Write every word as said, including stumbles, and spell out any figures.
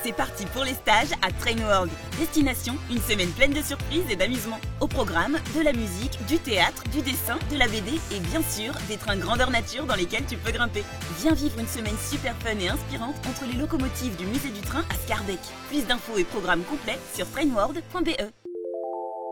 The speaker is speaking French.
C'est parti pour les stages à Train World. Destination, une semaine pleine de surprises et d'amusement. Au programme, de la musique, du théâtre, du dessin, de la B D et bien sûr, des trains grandeur nature dans lesquels tu peux grimper. Viens vivre une semaine super fun et inspirante entre les locomotives du musée du train à Scarbeck. Plus d'infos et programmes complets sur trainworld point b e.